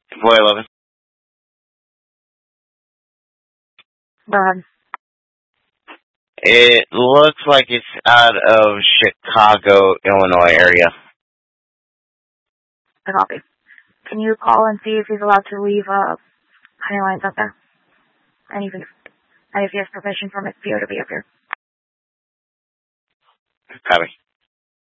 Boy 11. Go ahead. It looks like it's out of Chicago, Illinois area. I copy. Can you call and see if he's allowed to leave honey lines up there? And if he has permission from his PO to be up here. Copy.